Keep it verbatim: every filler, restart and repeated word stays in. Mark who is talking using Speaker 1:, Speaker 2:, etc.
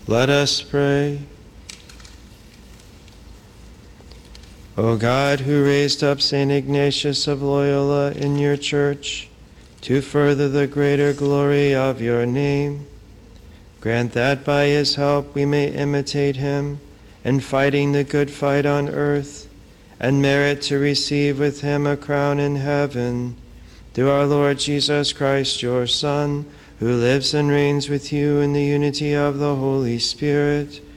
Speaker 1: Let us pray. O God, who raised up Saint Ignatius of Loyola in your church to further the greater glory of your name, grant that by his help we may imitate him in fighting the good fight on earth and merit to receive with him a crown in heaven. Through our Lord Jesus Christ, your Son, who lives and reigns with you in the unity of the Holy Spirit,